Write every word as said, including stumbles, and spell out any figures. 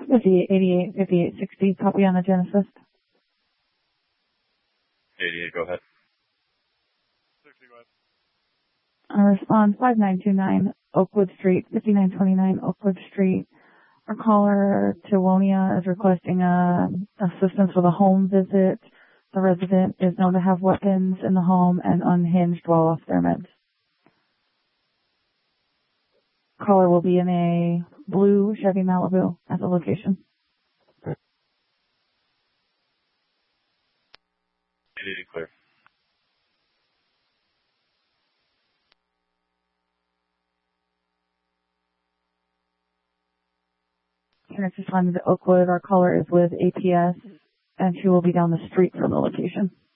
fifty-eight eighty-eight, fifty-eight sixty, copy on the Genesis. eighty-eight, go ahead. sixty, go ahead. I respond five nine two nine Oakwood Street, fifty-nine twenty-nine Oakwood Street. Our caller, Tiwonia, is requesting uh, assistance with a home visit. The resident is known to have weapons in the home and unhinged while off their meds. Caller will be in a blue Chevy Malibu at the location. eighty-eight, clear. Next responding to Oakwood, our caller is with A P S, and she will be down the street from the location.